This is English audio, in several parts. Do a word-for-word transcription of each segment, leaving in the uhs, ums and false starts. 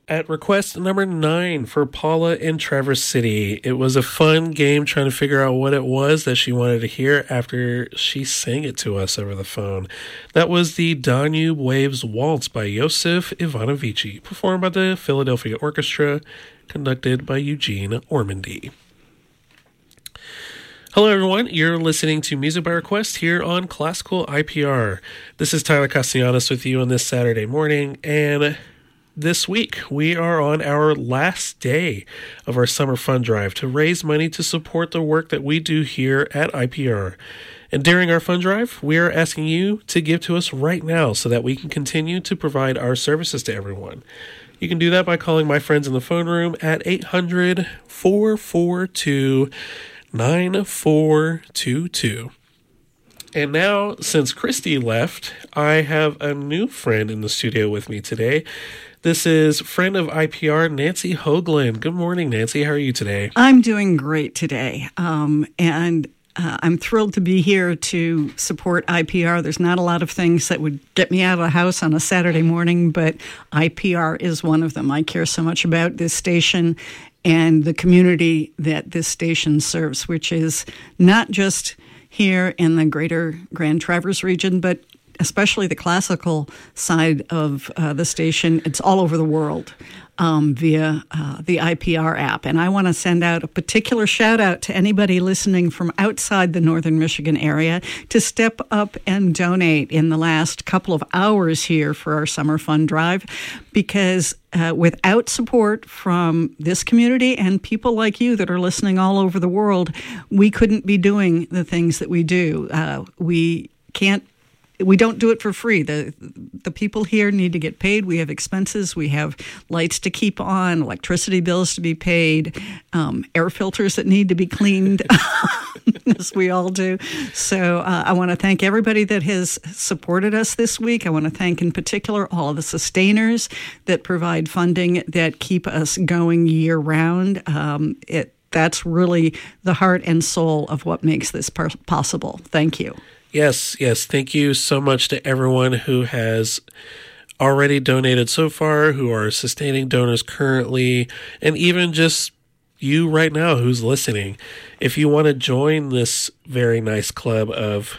At request number nine for Paula in Traverse City, it was a fun game trying to figure out what it was that she wanted to hear after she sang it to us over the phone. That was the Danube Waves Waltz by Josef Ivanovici, performed by the Philadelphia Orchestra, conducted by Eugene Ormandy. Hello everyone, you're listening to Music by Request here on Classical I P R. This is Tyler Castellanos with you on this Saturday morning, and this week we are on our last day of our summer fund drive to raise money to support the work that we do here at I P R. And during our fund drive, we are asking you to give to us right now so that we can continue to provide our services to everyone. You can do that by calling my friends in the phone room at eight hundred, four four two, nine four two two. And now, since Christy left, I have a new friend in the studio with me today. This is friend of I P R, Nancy Hoagland. Good morning, Nancy. How are you today? I'm doing great today. Um, and uh, I'm thrilled to be here to support I P R. There's not a lot of things that would get me out of the house on a Saturday morning, but I P R is one of them. I care so much about this station and the community that this station serves, which is not just here in the greater Grand Traverse region, but especially the classical side of uh, the station. It's all over the world um, via uh, the I P R app. And I want to send out a particular shout out to anybody listening from outside the Northern Michigan area to step up and donate in the last couple of hours here for our summer fund drive, because uh, without support from this community and people like you that are listening all over the world, we couldn't be doing the things that we do. Uh, we can't We don't do it for free. The the people here need to get paid. We have expenses. We have lights to keep on, electricity bills to be paid, um, air filters that need to be cleaned, as we all do. So uh, I want to thank everybody that has supported us this week. I want to thank in particular all of the sustainers that provide funding that keep us going year round. Um, it That's really the heart and soul of what makes this par- possible. Thank you. Yes, yes. Thank you so much to everyone who has already donated so far, who are sustaining donors currently, and even just you right now who's listening. If you want to join this very nice club of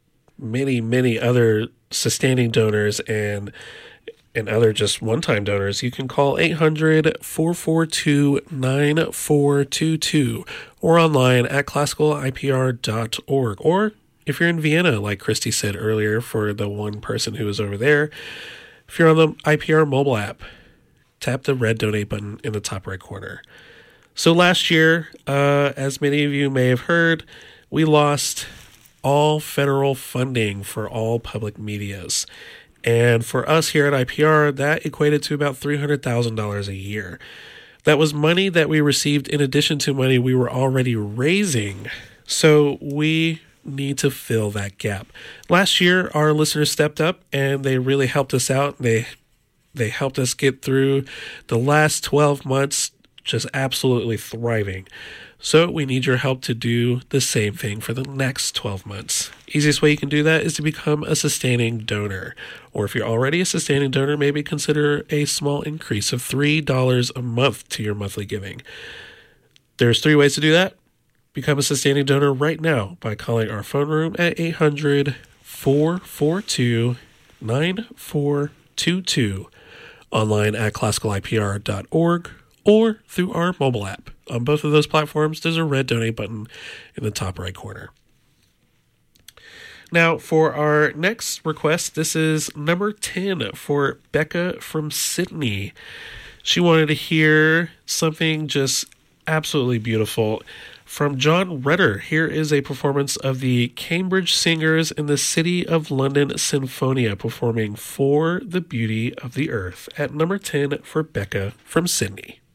many, many other sustaining donors and and other just one-time donors, you can call eight hundred, four four two, nine four two two or online at classical I P R dot org. Or if you're in Vienna, like Christy said earlier, for the one person who was over there, if you're on the I P R mobile app, tap the red donate button in the top right corner. So last year, uh, as many of you may have heard, we lost all federal funding for all public medias. And for us here at I P R, that equated to about three hundred thousand dollars a year. That was money that we received in addition to money we were already raising. So we need to fill that gap. Last year, our listeners stepped up and they really helped us out. They they helped us get through the last twelve months just absolutely thriving. So we need your help to do the same thing for the next twelve months. Easiest way you can do that is to become a sustaining donor. Or if you're already a sustaining donor, maybe consider a small increase of three dollars a month to your monthly giving. There's three ways to do that. Become a sustaining donor right now by calling our phone room at eight hundred, four four two, nine four two two, online at classical I P R dot org, or through our mobile app. On both of those platforms, there's a red donate button in the top right corner. Now, for our next request, this is number ten for Becca from Sydney. She wanted to hear something just absolutely beautiful from John Rutter. Here is a performance of the Cambridge Singers in the City of London Sinfonia performing For the Beauty of the Earth at number ten for Becca from Sydney.